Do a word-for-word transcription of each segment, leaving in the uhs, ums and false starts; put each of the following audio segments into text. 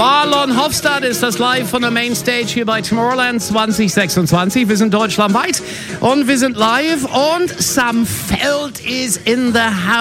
Marlon Hofstadt ist das live von der Mainstage hier bei Tomorrowland zwanzig sechsundzwanzig. Wir sind deutschlandweit und wir sind live und Sam Feld is in the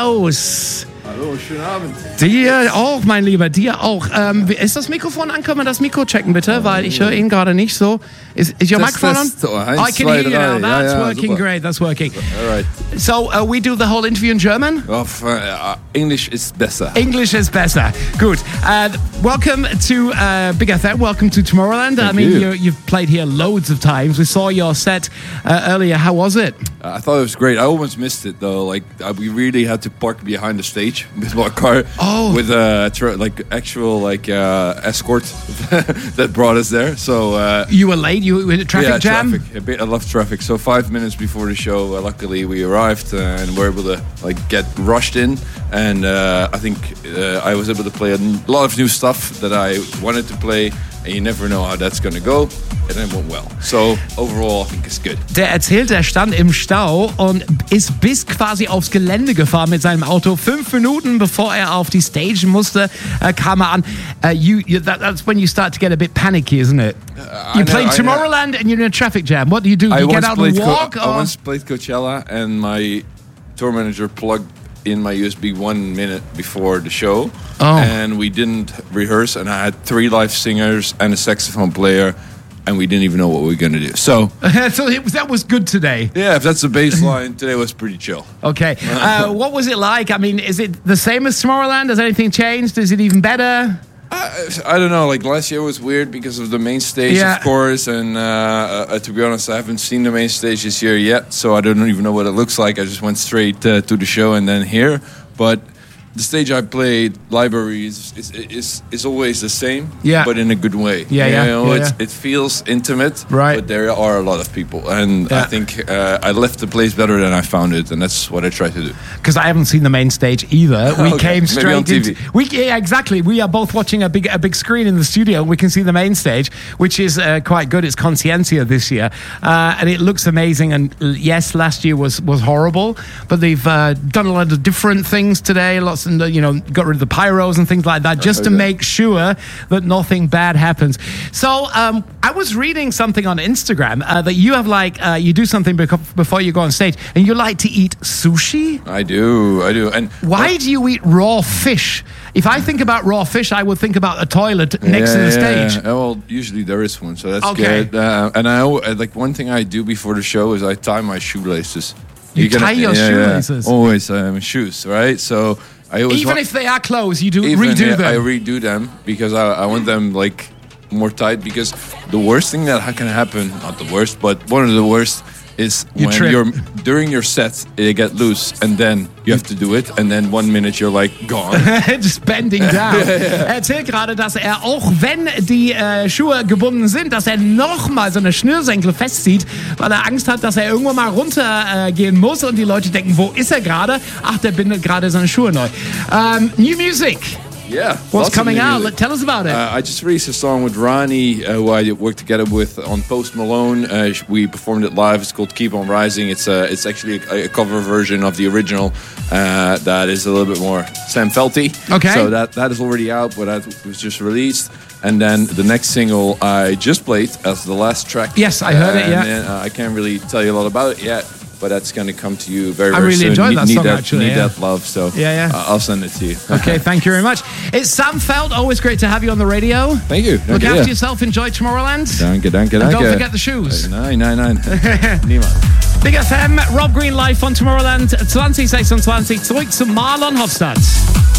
house. Hallo, schönen Abend. Dir auch, mein Lieber, dir auch. Ähm, ist das Mikrofon an? Können wir das Mikro checken, bitte? Weil ich höre ihn gerade nicht so. Is, is your Test, microphone test. on? Oh, eins, I can zwei, hear you now. drei. That's Ja, ja, working super. great. That's working. All right. So uh, we do the whole interview in German? Oh, uh, English is better. English is better. Good. Uh, welcome to uh, Big F M. Welcome to Tomorrowland. Thank I mean, you. you, you've played here loads of times. We saw your set uh, earlier. How was it? Uh, I thought it was great. I almost missed it though. Like uh, we really had to park behind the stage with my car. Oh. With a tra- like actual like uh, escort that brought us there. So uh, You were late. You were in a traffic yeah, jam. traffic. A bit. I love traffic. So five minutes before the show, uh, luckily we arrived uh, and were able to like get rushed in. And uh, I think uh, I was able to play a n- lot of new stuff that I wanted to play. And you never know how that's going to go. And it went well. So overall, I think it's good. Der erzählt, er stand im Stau und ist bis quasi aufs Gelände gefahren mit seinem Auto. Fünf Minuten bevor er auf die Stage musste, äh, kam er an. Uh, you, you, that, that's when you start to get a bit panicky, isn't it? Uh, You're I know- playing I know. Tomorrowland and you're in a traffic jam. What do you do? Do I you get once out played and walk? Co- or? I once played Coachella, and my tour manager plugged in my U S B one minute before the show, Oh. and we didn't rehearse. And I had three live singers and a saxophone player, and we didn't even know what we were going to do. So So it was, that was good today. yeah, if that's the baseline, today was pretty chill. Okay. Uh, what was it like? I mean, is it the same as Tomorrowland? Has anything changed? Is it even better? I, I don't know. Like last year was weird because of the main stage, Yeah. of course. And uh, uh, to be honest, I haven't seen the main stage this year yet, so I don't even know what it looks like. I just went straight uh, to the show and then here. But the stage I played, Library, is is, is is always the same, Yeah. but in a good way. Yeah, you yeah, know, yeah, it's, yeah. It feels intimate, Right. but there are a lot of people, and Yeah. I think uh, I left the place better than I found it, and that's what I try to do. Because I haven't seen the main stage either. We Okay, came maybe straight on T V. into we yeah, exactly. We are both watching a big a big screen in the studio. We can see the main stage, which is uh, quite good. It's Consciencia this year, uh, and it looks amazing. And uh, yes, last year was was horrible, but they've uh, done a lot of different things today. Lots of you know got rid of the pyros and things like that, just to okay. make sure that nothing bad happens. So um, I was reading something on Instagram uh, that you have like uh, you do something beco- before you go on stage, and you like to eat sushi. I do, I do, and Why do you eat raw fish? If I think about raw fish, I would think about a toilet next to the stage. Yeah. Well, usually there is one, so that's Okay. good. Uh, and I al- uh, like one thing I do before the show is I tie my shoelaces. You You're tie your yeah, shoelaces? Yeah. Always um, shoes, right? So I always Even wa- if they are closed, you do even, redo yeah, them. I redo them because I, I want them like more tight. Because the worst thing that can happen, not the worst, but one of the worst is You when trip. you're during your set they get loose and then you have to do it and then one minute you're like gone. Just bending down. Er erzählt gerade, dass er auch wenn die äh, Schuhe gebunden sind, dass er nochmal so eine Schnürsenkel festzieht, weil er Angst hat, dass er irgendwann mal runtergehen äh, gehen muss und die Leute denken, wo ist er gerade? Ach, der bindet gerade seine Schuhe neu. Um, new music. Yeah. What's lots of coming new out? music. Tell us about it. Uh, I just released a song with Ronnie, uh, who I worked together with on Post Malone. Uh, sh- we performed it live. It's called "Keep on Rising." It's a, it's actually a, a cover version of the original uh, that is a little bit more Sam Felty. Okay. So that that is already out, but that was just released. And then the next single I just played as the last track. Yes, I heard it, And yeah. then, uh, I can't really tell you a lot about it yet. But that's going to come to you very, I very really soon. enjoyed need, that need song, that, actually, Need yeah. that love. So Yeah, yeah. uh, I'll send it to you. Okay, thank you very much. It's Sam Feld. Always great to have you on the radio. Thank you. Look Danke, after yeah. yourself. Enjoy Tomorrowland. Danke, danke, And danke. don't forget the shoes. Nein, nein, nein. Niemand. Big F M, Rob Green live von Tomorrowland zwanzig sechsundzwanzig. Zurück zu Marlon Hofstadt.